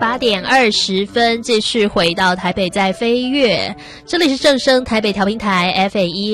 8点20分，继续回到台北在飞跃，这里是正声台北调频台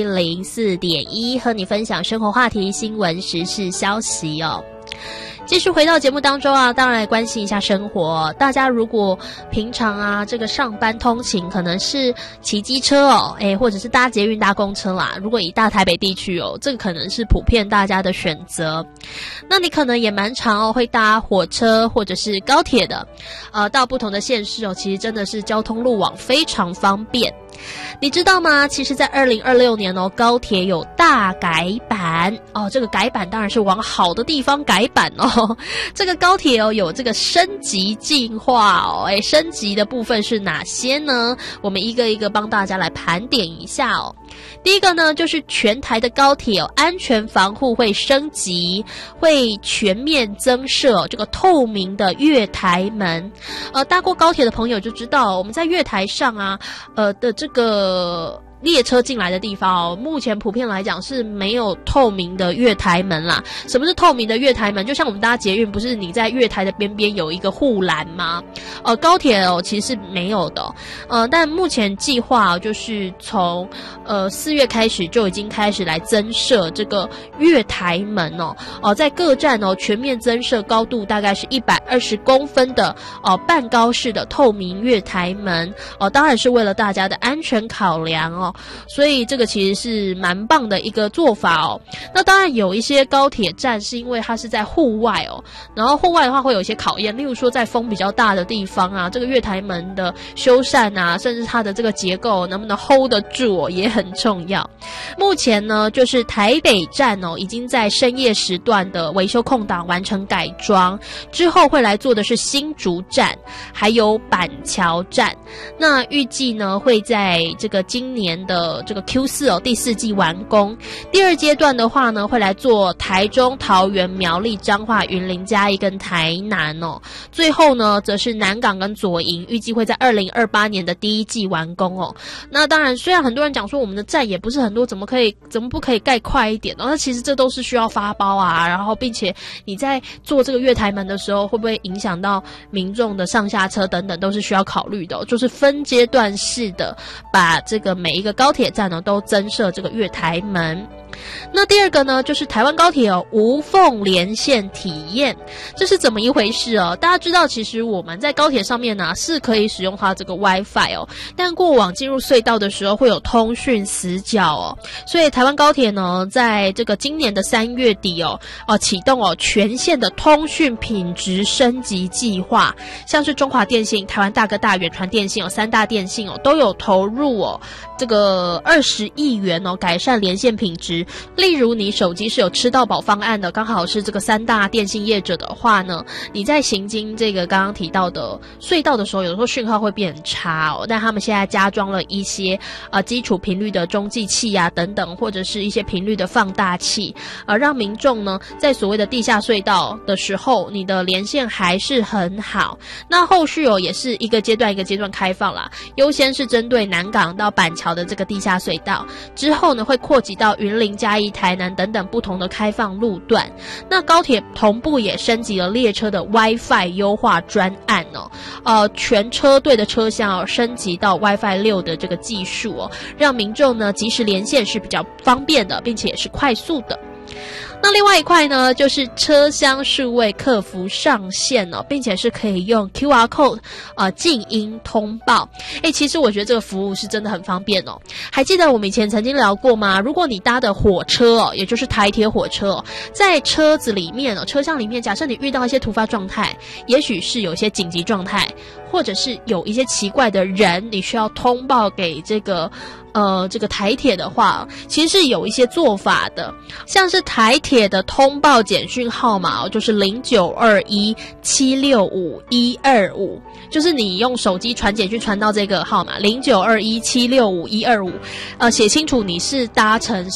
FM104.1，和你分享生活话题、新闻、时事消息哦。继续回到节目当中啊，当然来关心一下生活。大家如果平常啊这个上班通勤可能是骑机车哦，或者是搭捷运搭公车啦，如果以大台北地区哦，这个可能是普遍大家的选择。那你可能也蛮常哦会搭火车或者是高铁的，到不同的县市哦，其实真的是交通路网非常方便。你知道吗？其实在2026年哦，高铁有大改版哦，这个改版当然是往好的地方改版哦。这个高铁哦有这个升级计划哦，升级的部分是哪些呢？我们一个一个帮大家来盘点一下哦。第一个呢，就是全台的高铁哦，安全防护会升级，会全面增设这个透明的月台门。搭过高铁的朋友就知道，我们在月台上啊，的这个列车进来的地方哦，目前普遍来讲是没有透明的月台门啦。什么是透明的月台门？就像我们搭捷运，不是你在月台的边边有一个护栏吗？高铁哦其实是没有的但目前计划就是从4月开始就已经开始来增设这个月台门在各站全面增设高度大概是120公分的半高式的透明月台门当然是为了大家的安全考量所以这个其实是蛮棒的一个做法那当然有一些高铁站是因为它是在户外然后户外的话会有一些考验，例如说在风比较大的地方啊，这个月台门的修缮啊，甚至它的这个结构能不能 hold 得住也很重要。目前呢，就是台北站已经在深夜时段的维修空档完成改装，之后会来做的是新竹站，还有板桥站。那预计呢会在这个今年的这个 Q4 第4季完工。第二阶段的话呢，会来做台中、桃园、苗栗、彰化、云林、嘉义跟台南最后呢，则是南港跟左营，预计会在2028年的第1季完工那当然，虽然很多人讲说我们的站也不是很多，怎么不可以盖快一点那其实这都是需要发包啊，然后并且你在做这个月台门的时候，会不会影响到民众的上下车等等，都是需要考虑的就是分阶段式的把这个每一个高铁站都增设这个月台门。那第二个呢，就是台湾高铁无缝连线体验，这是怎么一回事大家知道，其实我们在高铁上面呢是可以使用它这个 WiFi 但过往进入隧道的时候会有通讯死角所以台湾高铁呢，在这个今年的3月底启动全线的通讯品质升级计划，像是中华电信、台湾大哥大、远传电信3大电信都有投入这个20亿元改善连线品质。例如你手机是有吃到饱方案的，刚好是这个3大电信业者的话呢，你在行经这个刚刚提到的隧道的时候，有时候讯号会变很差但他们现在加装了一些基础频率的中继器啊等等，或者是一些频率的放大器让民众呢在所谓的地下隧道的时候，你的连线还是很好。那后续也是一个阶段一个阶段开放啦，优先是针对南港到板桥的这个地下隧道，之后呢会扩及到云林、嘉义、台南等等不同的开放路段。那高铁同步也升级了列车的 WiFi 优化专案全车队的车厢升级到 WiFi 6的这个技术让民众呢即时连线是比较方便的，并且也是快速的。那另外一块呢，就是车厢数位客服上线并且是可以用 QR code 静音通报。其实我觉得这个服务是真的很方便还记得我们以前曾经聊过吗？如果你搭的火车也就是台铁火车在车子里面车厢里面，假设你遇到一些突发状态，也许是有一些紧急状态，或者是有一些奇怪的人，你需要通报给这个台铁的话，其实是有一些做法的，像是台铁的通报简讯号码就是0921765125，就是你用手机传简讯传到这个号码0921765125，写清楚你是搭乘